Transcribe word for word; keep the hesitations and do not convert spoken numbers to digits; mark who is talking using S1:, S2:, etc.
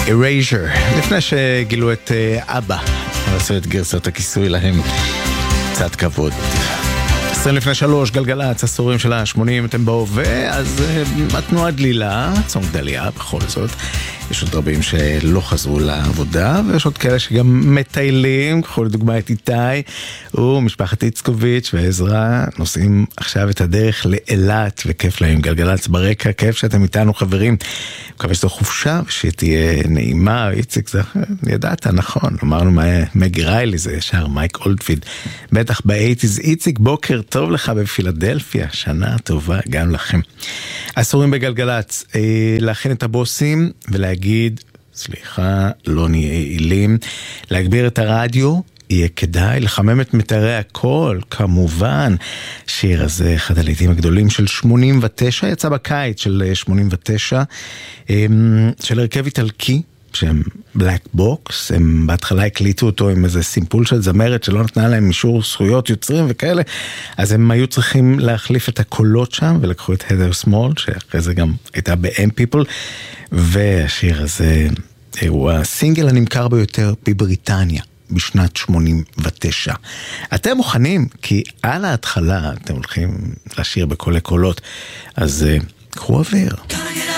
S1: Erasure, לפני שגילו את אבא, ועשו את גרסות הכיסוי להם, קצת כבוד. עשרים לפני שלוש, גלגלצ, עשורים של ה-שמונים, אתם בהווה, אז התנועה דלילה, צונג דליה, בכל זאת. יש עוד רבים שלא חזרו לעבודה, ויש עוד כאלה שגם מטיילים, קחו לדוגמה את איתי, ומשפחת איצקוביץ' ועזרא, נוסעים עכשיו את הדרך לאילת, וכיף להם, גלגלצ ברקע, כיף שאתם איתנו חברים. מקווה שזו חופשה, ושתהיה נעימה, איציק, זה, ידעת, נכון, אמרנו מה, מגי ריילי, זה ישר, מייק אולדפיד, בטח ב-שמונים, איציק, בוקר טוב לך בפילדלפיה, שנה טובה גם לכם. עשורים בגלגלצ, אה, להכין את הבוסים, ולהגיד, סליחה, לא נהיה יעילים, להגביר את הרדיו, יהיה כדאי לחמם את מטרי הקול, כמובן. שיר הזה, אחד הלעיתים הגדולים של שמונים ותשע, יצא בקיץ של שמונים ותשע, של הרכב איטלקי, שהם בלק בוקס, הם בהתחלה הקליטו אותו עם איזה סימפול של זמרת שלא נתנה להם אישור זכויות יוצרים וכאלה, אז הם היו צריכים להחליף את הקולות שם, ולקחו את הדר סמול, שאחרי זה גם הייתה ב-M People, והשיר הזה הוא הסינגל הנמכר ביותר בבריטניה, בשנת שמונים ותשע. אתם מוכנים? כי על ההתחלה אתם הולכים לשיר בכל הקולות, אז קחו אוויר.